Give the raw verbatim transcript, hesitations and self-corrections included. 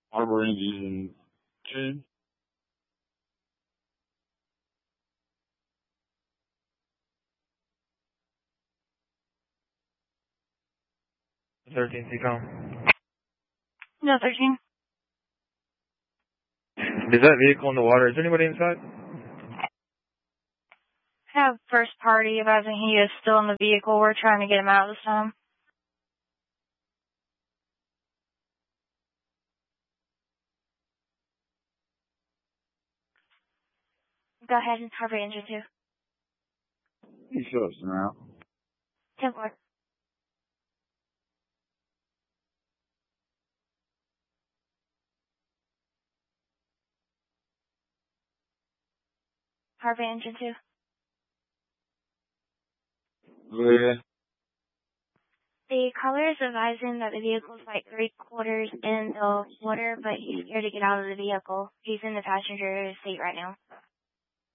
Harbor engine two. thirteen Seacom. No, thirteen. Is that vehicle in the water? Is there anybody inside? I have first party advising he is still in the vehicle. We're trying to get him out this time. Go ahead and Harbor engine two. He shows now. ten four. Harbor engine two. Yeah. The caller is advising that the vehicle is like three quarters in the water, but he's scared to get out of the vehicle. He's in the passenger seat right now.